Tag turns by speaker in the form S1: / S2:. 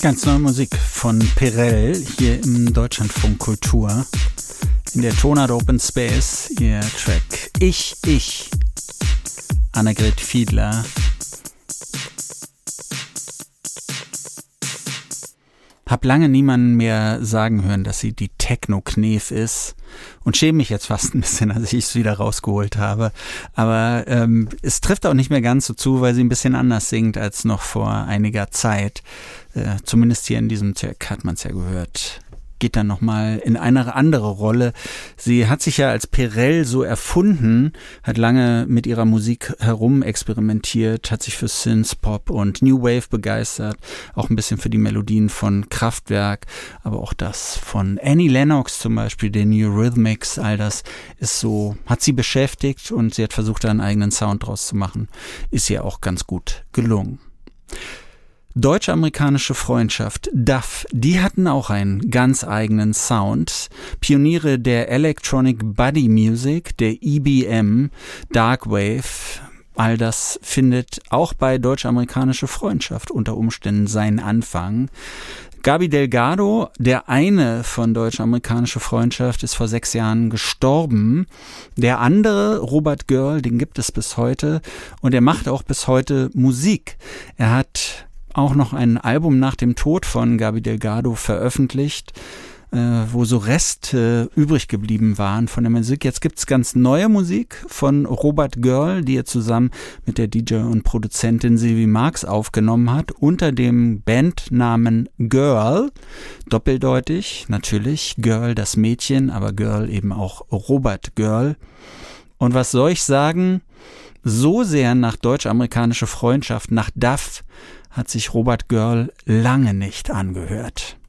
S1: Ganz neue Musik von Perell hier im Deutschlandfunk Kultur. In der Tonart Open Space, ihr Track Ich, Annegret Fiedler. Hab lange niemanden mehr sagen hören, dass sie die Techno-Knef ist und schäme mich jetzt fast ein bisschen, als ich es wieder rausgeholt habe. Aber es trifft auch nicht mehr ganz so zu, weil sie ein bisschen anders singt als noch vor einiger Zeit. Zumindest hier in diesem Track hat man es ja gehört. Geht dann nochmal in eine andere Rolle. Sie hat sich ja als Perell so erfunden, hat lange mit ihrer Musik herum experimentiert, hat sich für Synth, Pop und New Wave begeistert, auch ein bisschen für die Melodien von Kraftwerk, aber auch das von Annie Lennox zum Beispiel, den New Rhythmics, all das ist so, hat sie beschäftigt und sie hat versucht, da einen eigenen Sound draus zu machen. Ist ihr auch ganz gut gelungen. Deutsch-amerikanische Freundschaft, DAF, die hatten auch einen ganz eigenen Sound. Pioniere der Electronic Body Music, der EBM, Darkwave, all das findet auch bei Deutsch-amerikanische Freundschaft unter Umständen seinen Anfang. Gaby Delgado, der eine von Deutsch-amerikanische Freundschaft, ist vor 6 Jahren gestorben. Der andere, Robert Görl, den gibt es bis heute und er macht auch bis heute Musik. Er hat auch noch ein Album nach dem Tod von Gaby Delgado veröffentlicht, wo so Reste übrig geblieben waren von der Musik. Jetzt gibt's ganz neue Musik von Robert Görl, die er zusammen mit der DJ und Produzentin Sylvie Marx aufgenommen hat, unter dem Bandnamen Girl, doppeldeutig, natürlich, Girl das Mädchen, aber Girl eben auch Robert Görl. Und was soll ich sagen? So sehr nach deutsch-amerikanische Freundschaft, nach DAF, hat sich Robert Görl lange nicht angehört.